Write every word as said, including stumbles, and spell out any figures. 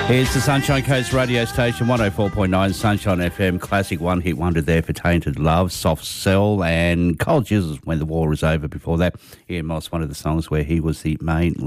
Here's the Sunshine Coast radio station, one oh four point nine Sunshine F M, classic one-hit wonder there for Tainted Love, Soft Cell, and Cold Jizzles When the War Is Over before that. Ian Moss, one of the songs where he was the main